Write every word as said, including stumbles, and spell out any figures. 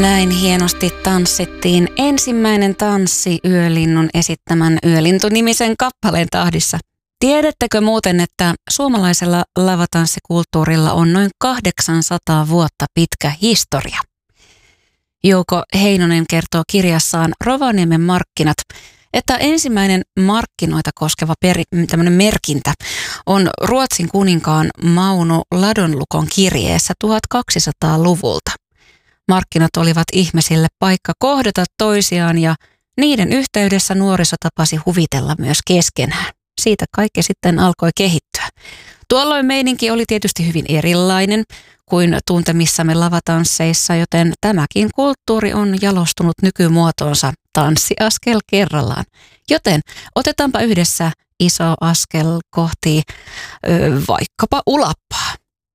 Näin hienosti tanssittiin ensimmäinen tanssi Yölinnun esittämän Yölintu-nimisen kappaleen tahdissa. Tiedättekö muuten, että suomalaisella lavatanssikulttuurilla on noin kahdeksansataa vuotta pitkä historia? Jouko Heinonen kertoo kirjassaan Rovaniemen markkinat, että ensimmäinen markkinoita koskeva peri, tämmöinen merkintä on Ruotsin kuninkaan Mauno Ladonlukon kirjeessä tuhatkaksisataaluvulta. Markkinat olivat ihmisille paikka kohdata toisiaan ja niiden yhteydessä nuoriso tapasi huvitella myös keskenään. Siitä kaikki sitten alkoi kehittyä. Tuolloin meininki oli tietysti hyvin erilainen kuin tuntemissamme lavatansseissa, joten tämäkin kulttuuri on jalostunut nykymuotoonsa tanssiaskel kerrallaan. Joten otetaanpa yhdessä iso askel kohti ö, vaikkapa ulappaa.